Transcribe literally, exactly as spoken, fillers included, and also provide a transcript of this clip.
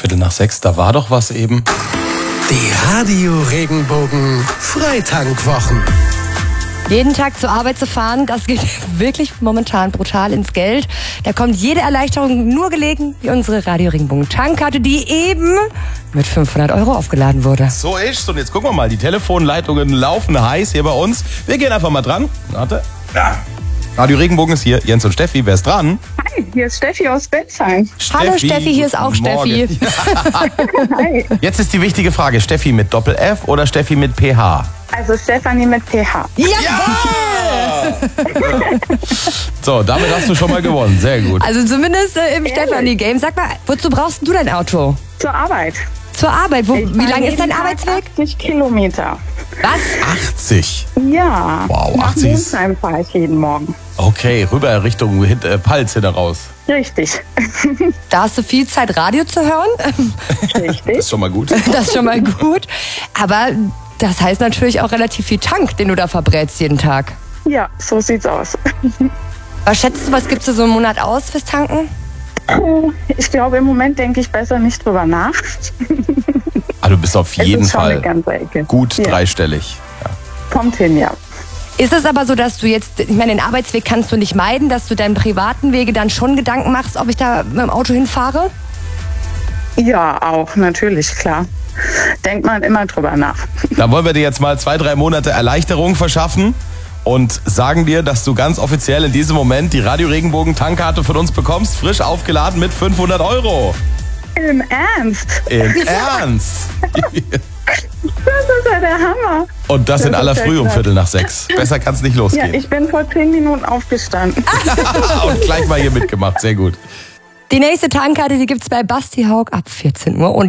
Viertel nach sechs, da war doch was eben. Die Radio-Regenbogen Freitankwwochen. Jeden Tag zur Arbeit zu fahren, das geht wirklich momentan brutal ins Geld. Da kommt jede Erleichterung nur gelegen wie unsere Radio-Regenbogen-Tankkarte, die eben mit fünfhundert Euro aufgeladen wurde. So ist's. Und jetzt gucken wir mal, die Telefonleitungen laufen heiß hier bei uns. Wir gehen einfach mal dran. Warte. Ja. Radio Regenbogen ist hier. Jens und Steffi, wer ist dran? Hi, hier ist Steffi aus Bensheim. Hallo Steffi, hier ist auch Steffi. Hi. Jetzt ist die wichtige Frage, Steffi mit Doppel-F oder Steffi mit P H? Also Stefanie mit P H. Ja! So, damit hast du schon mal gewonnen. Sehr gut. Also zumindest äh, im Stefanie-Game. Sag mal, wozu brauchst du dein Auto? Zur Arbeit. Zur Arbeit? Wo, Ich wie fahre lang ist jeden dein Tag Arbeitsweg? achtzig Kilometer. Was? achtzig. Ja. Wow, Nach achtzig ist- Monsheim fahre ich jeden Morgen. Okay, rüber Richtung Hit- äh, Palz hinter raus. Richtig. Da hast du viel Zeit, Radio zu hören. Richtig. Ist schon mal gut. Das ist schon mal gut. Aber das heißt natürlich auch relativ viel Tank, den du da verbrätst jeden Tag. Ja, so sieht's aus. Was schätzt du, was gibst du so einen Monat aus fürs Tanken? Ich glaube, im Moment denke ich besser nicht drüber nach. Ah, du bist auf Es jeden ist schon Fall eine ganze Ecke. gut Ja. dreistellig. Ja. Kommt hin, ja. Ist es aber so, dass du jetzt, ich meine, den Arbeitsweg kannst du nicht meiden, dass du deinen privaten Wege dann schon Gedanken machst, ob ich da mit dem Auto hinfahre? Ja, auch, natürlich, klar. Denkt man immer drüber nach. Da wollen wir dir jetzt mal zwei, drei Monate Erleichterung verschaffen und sagen dir, dass du ganz offiziell in diesem Moment die Radio Regenbogen Tankkarte von uns bekommst, frisch aufgeladen mit fünfhundert Euro. Im Ernst? Im Ernst? Das ist ja der Hammer. Und das, Das in ist aller ja Früh um krass. Viertel nach sechs. Besser kann es nicht Ja, losgehen. ich bin vor zehn Minuten aufgestanden. Und gleich mal hier mitgemacht. Sehr gut. Die nächste Tankkarte, die gibt's bei Basti Haug ab vierzehn Uhr. Und